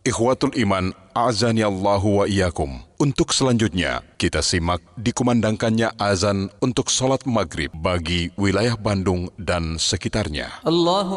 Ikhwatul iman, a'azani Allahu wa iyyakum. Untuk selanjutnya, kita simak dikumandangkannya azan untuk sholat maghrib bagi wilayah Bandung dan sekitarnya.